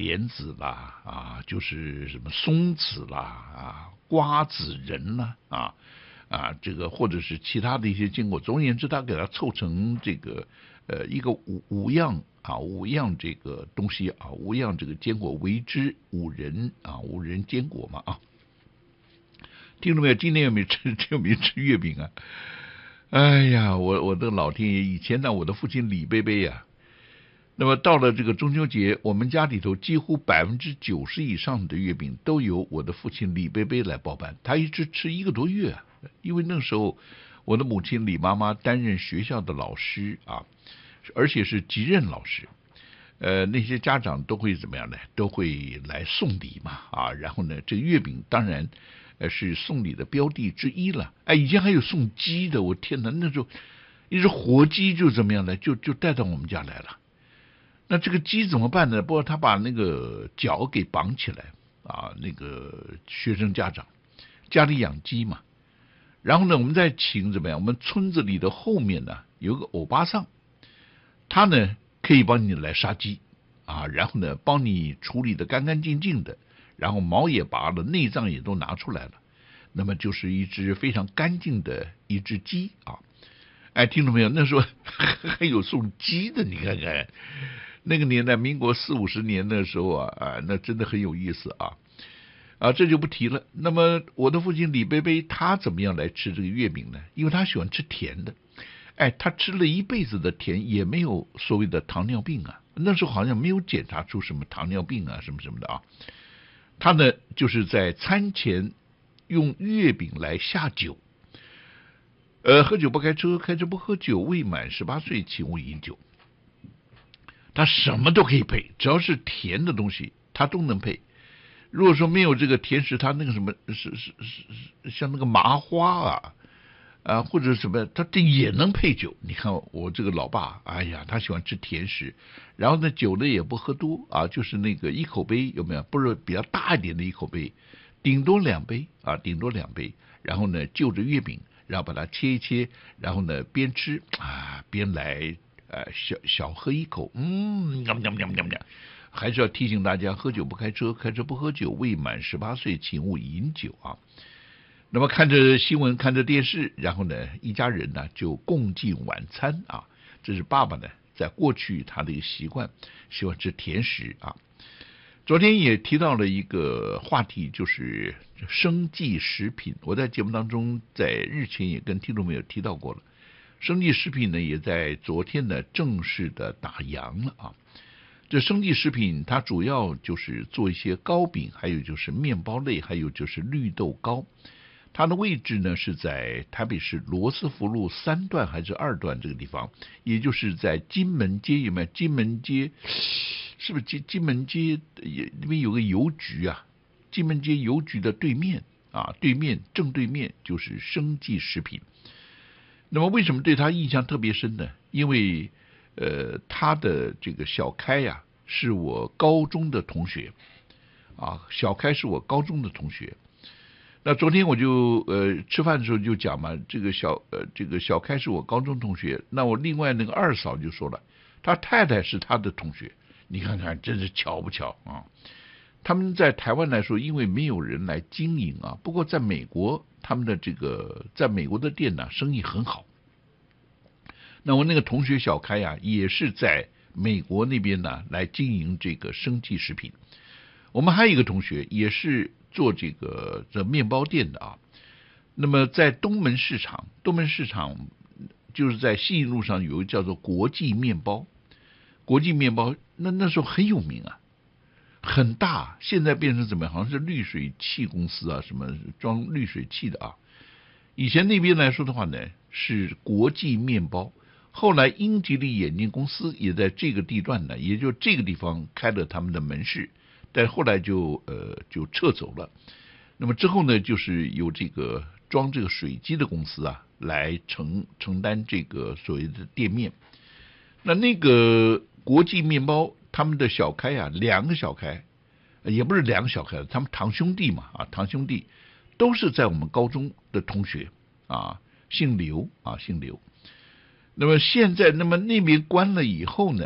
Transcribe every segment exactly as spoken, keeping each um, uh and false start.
莲子啦，啊，就是什么松子啦，啊，瓜子仁啦，啊啊，这个或者是其他的一些坚果，总而言之，他给它凑成这个呃一个五五样啊五样这个东西啊五样这个坚果为之五仁啊五仁坚果嘛啊，听到没有？今年有没有吃有没有吃月饼啊？哎呀，我我的老天爷！以前呢，我的父亲李贝贝呀、啊。那么到了这个中秋节，我们家里头几乎百分之九十以上的月饼都由我的父亲李贝贝来包办，他一直吃一个多月啊。因为那时候我的母亲李妈妈担任学校的老师啊，而且是级任老师。呃，那些家长都会怎么样呢？都会来送礼嘛啊，然后呢，这个月饼当然呃是送礼的标的之一了。哎，以前还有送鸡的，我天哪，那时候一只活鸡就怎么样呢？就就带到我们家来了。那这个鸡怎么办呢？不过他把那个脚给绑起来啊，那个学生家长家里养鸡嘛，然后呢，我们再请怎么样？我们村子里的后面呢有个欧巴桑，他呢可以帮你来杀鸡啊，然后呢帮你处理的干干净净的，然后毛也拔了，内脏也都拿出来了，那么就是一只非常干净的一只鸡啊。哎，听到没有？那时候还有送鸡的，你看看。那个年代，民国四五十年的时候啊，啊，那真的很有意思啊，啊，这就不提了。那么我的父亲李贝贝他怎么样来吃这个月饼呢？因为他喜欢吃甜的，哎，他吃了一辈子的甜，也没有所谓的糖尿病啊。那时候好像没有检查出什么糖尿病啊，什么什么的啊。他呢，就是在餐前用月饼来下酒，呃，喝酒不开车，开车不喝酒，未满十八岁请勿饮酒。他什么都可以配，只要是甜的东西，他都能配。如果说没有这个甜食，他那个什么是是是像那个麻花啊啊或者什么，他这也能配酒。你看我这个老爸，哎呀，他喜欢吃甜食，然后呢酒呢也不喝多啊，就是那个一口杯有没有？不是比较大一点的一口杯，顶多两杯啊，顶多两杯。然后呢就着月饼，然后把它切一切，然后呢边吃啊边来。呃，小小喝一口，嗯，喵喵喵喵喵，还是要提醒大家，喝酒不开车，开车不喝酒，未满十八岁请勿饮酒啊。那么看着新闻，看着电视，然后呢，一家人呢就共进晚餐啊。这是爸爸呢，在过去他的一个习惯，喜欢吃甜食啊。昨天也提到了一个话题，就是生技食品。我在节目当中，在日前也跟听众朋友提到过了。生技食品呢，也在昨天呢正式的打烊了啊。这生技食品它主要就是做一些糕饼，还有就是面包类，还有就是绿豆糕。它的位置呢是在台北市罗斯福路三段还是二段这个地方，也就是在金门街，有没有？金门街是不是金金门街那边有个邮局啊？金门街邮局的对面啊，对面正对面就是生技食品。那么为什么对他印象特别深呢？因为呃，他的这个小开呀、啊，是我高中的同学啊，小开是我高中的同学。那昨天我就呃吃饭的时候就讲嘛，这个小呃这个小开是我高中同学。那我另外那个二嫂就说了，他太太是他的同学。你看看，真是巧不巧啊？他们在台湾来说，因为没有人来经营啊。不过在美国，他们的这个在美国的店呢，生意很好。那我那个同学小开呀、啊，也是在美国那边呢来经营这个生技食品。我们还有一个同学也是做这个这面包店的啊。那么在东门市场，东门市场就是在信义路上有一个叫做国际面包，国际面包那那时候很有名啊。很大，现在变成怎么样？好像是滤水器公司啊，什么装滤水器的啊。以前那边来说的话呢，是国际面包。后来英吉利眼镜公司也在这个地段呢，也就这个地方开了他们的门市，但后来就呃就撤走了。那么之后呢，就是由这个装这个水机的公司啊来承承担这个所谓的店面。那那个国际面包。他们的小开啊，两个小开，也不是两个小开，他们堂兄弟嘛啊，堂兄弟都是在我们高中的同学啊，姓刘啊，姓刘。那么现在，那么那边关了以后呢，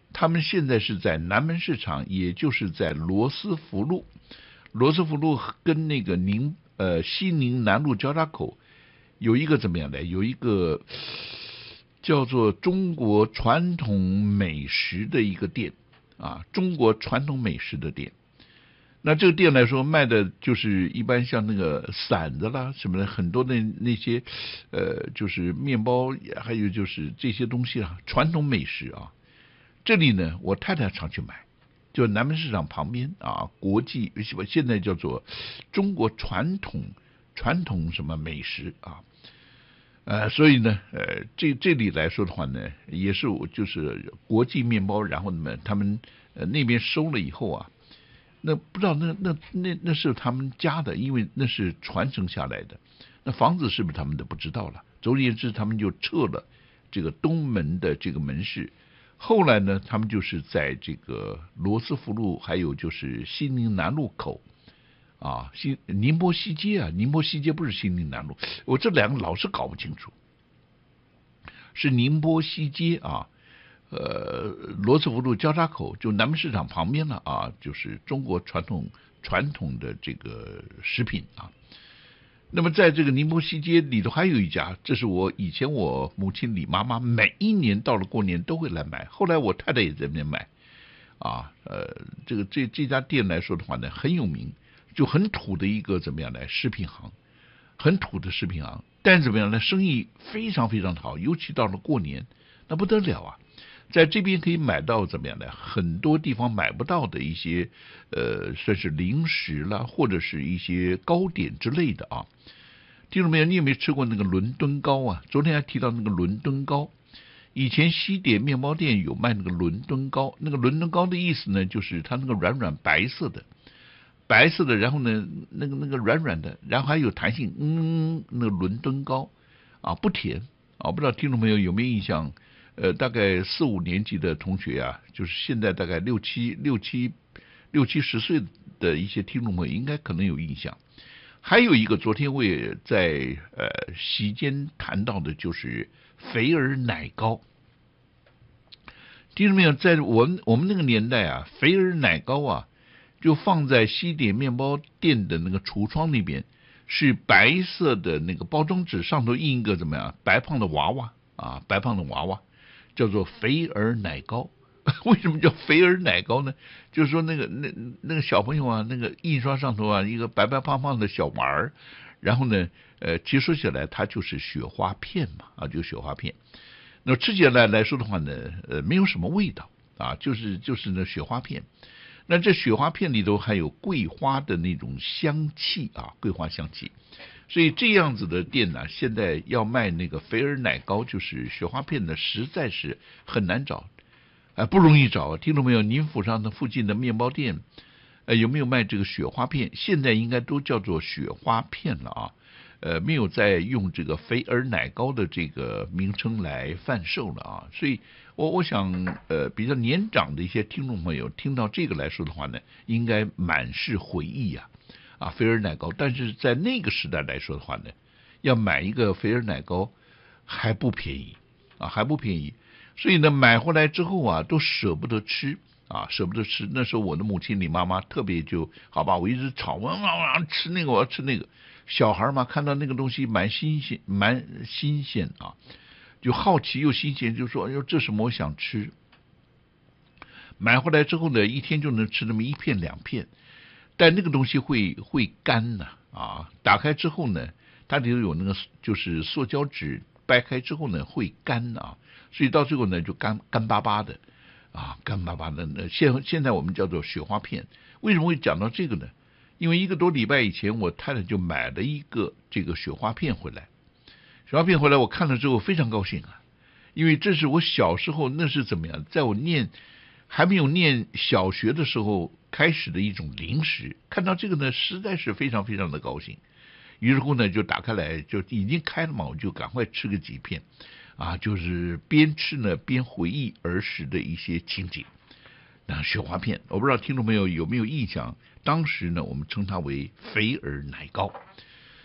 他们现在是在南门市场，也就是在罗斯福路，罗斯福路跟那个宁呃西宁南路交叉口有一个怎么样的？有一个叫做中国传统美食的一个店啊，中国传统美食的店。那这个店来说，卖的就是一般像那个馓子啦什么的，很多的那些呃，就是面包，还有就是这些东西啊，传统美食啊。这里呢，我太太常去买，就南门市场旁边啊，国际现在叫做中国传统传统什么美食啊。呃，所以呢，呃，这这里来说的话呢，也是我就是国际面包，然后呢，他们呃那边收了以后啊。那不知道那那那那是他们家的，因为那是传承下来的。那房子是不是他们的不知道了。总而言之，他们就撤了这个东门的这个门市。后来呢，他们就是在这个罗斯福路，还有就是西宁南路口啊，西宁波西街啊，宁波西街不是西宁南路，我这两个老是搞不清楚，是宁波西街啊。呃，罗斯福路交叉口就南门市场旁边了啊，就是中国传统传统的这个食品啊。那么在这个宁波西街里头还有一家，这是我以前我母亲李妈妈每一年到了过年都会来买，后来我太太也在那边买啊。呃，这个这这家店来说的话呢，很有名，就很土的一个怎么样呢食品行，很土的食品行，但是怎么样呢，生意非常非常好，尤其到了过年，那不得了啊。在这边可以买到怎么样的很多地方买不到的一些呃，算是零食啦，或者是一些糕点之类的啊。听众朋友，你有没有吃过那个伦敦糕啊？昨天还提到那个伦敦糕，以前西点面包店有卖那个伦敦糕。那个伦敦糕的意思呢，就是它那个软软白色的，白色的，然后呢那个那个软软的，然后还有弹性，嗯，那个伦敦糕啊，不甜啊，不知道听众朋友有没有印象？呃，大概四五年级的同学啊，就是现在大概六七六七六七十岁的一些听众朋友，应该可能有印象。还有一个，昨天我也在呃席间谈到的，就是肥儿奶糕。听众朋友，在我们我们那个年代啊，肥儿奶糕啊，就放在西点面包店的那个橱窗那边，是白色的那个包装纸，上头印一个怎么样，白胖的娃娃啊，白胖的娃娃。叫做肥儿奶糕。为什么叫肥儿奶糕呢？就是说那个那那个小朋友啊，那个印刷上头啊，一个白白胖胖的小娃儿，然后呢，呃，其实说起来它就是雪花片嘛，啊，就雪花片。那吃起来来说的话呢，呃，没有什么味道啊，就是就是那雪花片。那这雪花片里头还有桂花的那种香气啊，桂花香气。所以这样子的店呢，现在要卖那个肥儿奶糕，就是雪花片呢，实在是很难找，啊、呃，不容易找。听众朋友，您府上的附近的面包店，呃，有没有卖这个雪花片？现在应该都叫做雪花片了啊，呃，没有再用这个肥儿奶糕的这个名称来贩售了啊。所以我我想，呃，比较年长的一些听众朋友听到这个来说的话呢，应该满是回忆呀、啊。啊，肥儿奶糕，但是在那个时代来说的话呢，要买一个肥儿奶糕还不便宜啊，还不便宜，所以呢，买回来之后啊，都舍不得吃啊，舍不得吃。那时候我的母亲李妈妈特别就好吧，我一直吵，我要吃那个，我要吃那个。小孩嘛，看到那个东西蛮新鲜，蛮新鲜啊，就好奇又新鲜，就说哎呦这什么我想吃。买回来之后呢，一天就能吃那么一片两片。但那个东西会会干呢 啊, 啊，打开之后呢，它里头有那个就是塑胶纸，掰开之后呢会干啊，所以到最后呢就干干巴巴的啊，干巴巴的。现现在我们叫做雪花片。为什么会讲到这个呢？因为一个多礼拜以前，我太太就买了一个这个雪花片回来，雪花片回来我看了之后非常高兴啊，因为这是我小时候那是怎么样，在我念还没有念小学的时候开始的一种零食，看到这个呢，实在是非常非常的高兴。于是乎呢，就打开来，就已经开了嘛，我就赶快吃个几片，啊，就是边吃呢边回忆儿时的一些情景。那雪花片，我不知道听众朋友有没有印象？当时呢，我们称它为肥儿奶糕。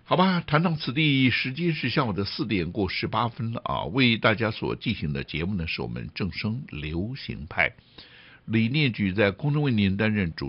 好吧，谈到此地，时间是下午的四点过十八分了啊。为大家所进行的节目呢，是我们正声流行派，李念举在空中为您担任主